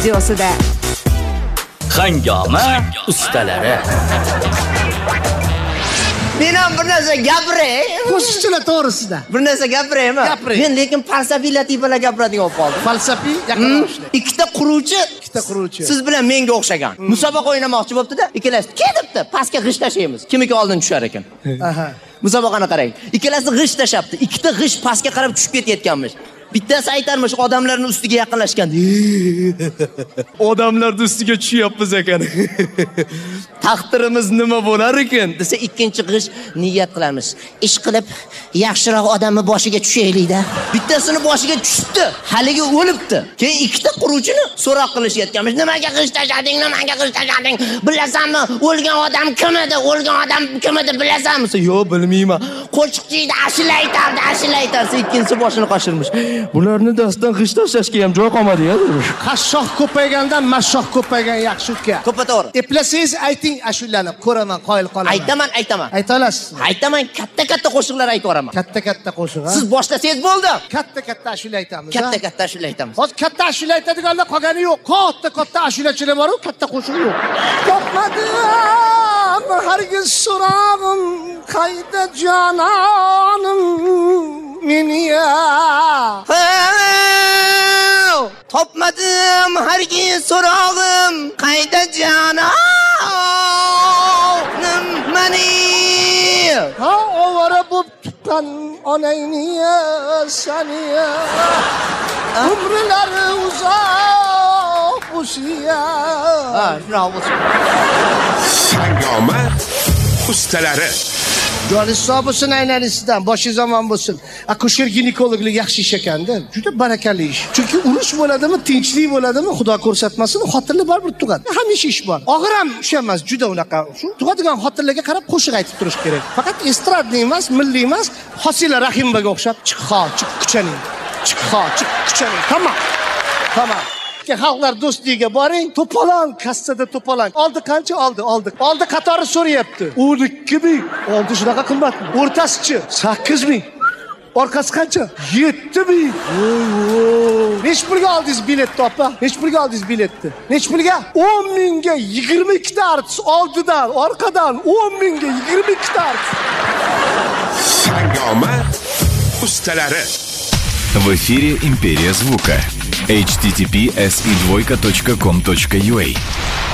studiosida. Hangoma ustalari. Men ham bir narsa gapiray. Qo'shiqchilar to'g'risida. Bir narsa gapiraymi? Gapiring. Men lekin falsafiy latifalar gapiradigan bo'lib qoldim. Falsafiy yaqinlashishlar. Ikkita quruvchi siz bilan menga o'xshagan. Musobaqa o'ynamoqchi bo'libdi-da, ikkalasi "Kedibdi, pastga g'isht tashlaymiz. Kimiki oldin tushar ekan." Aha. Musobaqani qarang. Ikkalasi g'isht tashabdi. Ikkita g'isht pastga qarab tushib ketayotganmish. Bittasi aytarmish odamlarning ustiga yaqinlashgan. Odamlarning ustiga tushyapmiz ekan. Taqdirimiz nima bo'lar ekan desa, ikkinchi g'isht niyat qilamiz. Ish qilib yaxshiroq odamni boshiga tushaylik-da. Bittasini boshiga tushdi, haligi o'libdi. Keyin ikkita quruvchini so'roq qilishayotganmiz. Nimaga g'isht tashlading? Nimaga g'isht tashlading? Bilasanmi? O'lgan odam kim edi? O'lgan odam kim edi bilasanmi? Yo'q, bilmayman. Qo'shiqchi edi, ashula aytardi. Ikkinchisi boshini qashirmish. Bularni dastidan g'isht tashlashga ham joy qolmadi-ya. Qashshoq ko'paygandan mashshoq ko'paygan yaxshi uka. To'g'ri. Eplasangiz ayting ashulani, ko'raman, qoyil qolaman. Aytaman. Ayta olasiz. Aytaman, katta qo'shiqlar ayta olaman. Katta qo'shiq. Siz boshlasangiz bo'ldi. Katta ashula aytamiz. Katta ashula aytamiz. Hozir katta ashula aytadiganlar qolgani yo'q. Katta ashulachilar bor-ku, katta qo'shiq yo'q. Topmadim hargiz so'rag'im, qayda jononim meni ya. Topmadim hargiz so'rog'im, qayda jononim meni. Ha, ovora bo'p tuqqan onangni sani. Umrlari uzoq o'shiya. Ha, shunaqa bo'lsin. Hangoma ustalari. Joningiz sog' bo'lsin, aylaringizdan, boshingiz omon bo'lsin. Akusher ginekologlik yaxshi ish ekanda, juda barakali ish. Chunki urush bo'ladimi, tinchlik bo'ladimi, Xudo ko'rsatmasin, xotinlar baribir tug'adi. Hamisha ish bor. Og'ir ham ish emas, juda unaqa. Shu tug'adigan xotinlarga qarab qo'shiq aytib turish kerak. Faqat estradli emas, milliy emas, Hosila Rahimovga o'xshab chiq kuchaning. Tamam. Xalqlar do'stligiga boring, to'polon, kassada to'polon. Oldi qancha? Oldi qatori so'rayapti. 12,000. Oldi shunaqa qimmatmi? O'rtasichi 8,000. Orqasi qancha? 7,000. Nech pulga oldingiz biletni opa? Nech pulga oldingiz biletni? Nech pulga? 10,000 ga 22 ta artist oldidan, orqadan 10,000 ga 22 ta artist. Hangoma ustalari. В эфире «Империя звука». https://com.ua